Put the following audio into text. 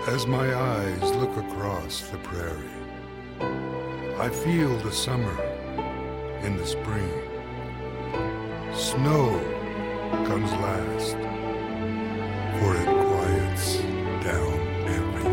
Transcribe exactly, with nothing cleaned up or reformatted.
As my eyes look across the prairie, I feel the summer in the spring. Snow comes last